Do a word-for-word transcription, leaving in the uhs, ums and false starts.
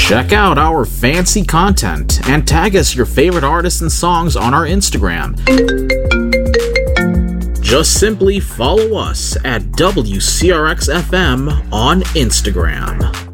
Check out our fancy content and tag us your favorite artists and songs on our Instagram. Just simply follow us at W C R X F M on Instagram.